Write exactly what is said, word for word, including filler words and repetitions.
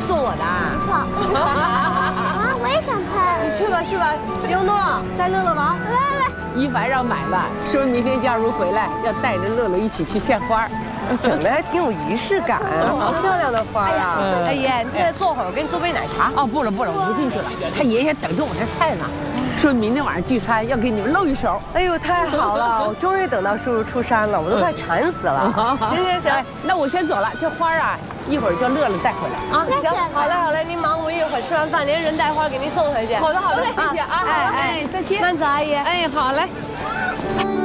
送我的。 没错。啊，我也想拍。 你去吧去吧，优诺带乐乐玩。来来来，一凡让买吧，说明天假如回来要带着乐乐一起去献花。 整的还挺有仪式感啊，好漂亮的花啊！ 哎爷，你再坐会儿，我给你做杯奶茶。哦，不了不了，我不进去了。他爷爷等着我这菜呢，说明天晚上聚餐要给你们露一手。 哎呦，太好了！我终于等到叔叔出山了，我都快馋死了。行行行， 那我先走了。这花啊，一会儿叫乐乐带回来啊。 行， 好嘞好嘞，您忙，我一会儿吃完饭连人带花给您送回去。好的好的，谢谢啊。哎哎，再见。慢走，阿姨。哎，好嘞。